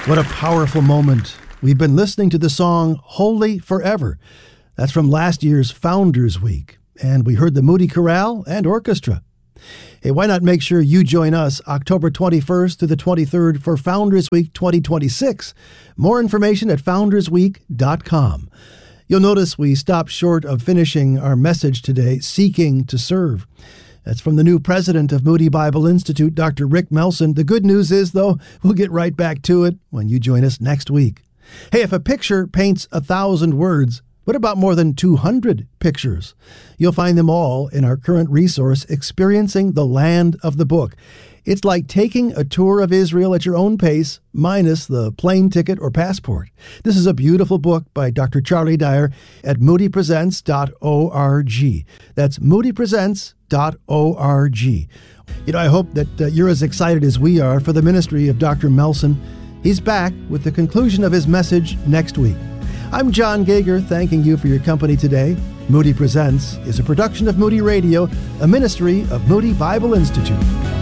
What a powerful moment. We've been listening to the song Holy Forever. That's from last year's Founders Week. And we heard the Moody Chorale and Orchestra. Hey, why not make sure you join us October 21st to the 23rd for Founders Week 2026? More information at foundersweek.com. You'll notice we stopped short of finishing our message today, Seeking to Serve. That's from the new president of Moody Bible Institute, Dr. Rick Melson. The good news is, though, we'll get right back to it when you join us next week. Hey, if a picture paints 1,000 words, what about more than 200 pictures? You'll find them all in our current resource, Experiencing the Land of the Book. It's like taking a tour of Israel at your own pace, minus the plane ticket or passport. This is a beautiful book by Dr. Charlie Dyer at moodypresents.org. That's moodypresents.org. I hope that you're as excited as we are for the ministry of Dr. Melson. He's back with the conclusion of his message next week. I'm John Gager, thanking you for your company today. Moody Presents is a production of Moody Radio, a ministry of Moody Bible Institute.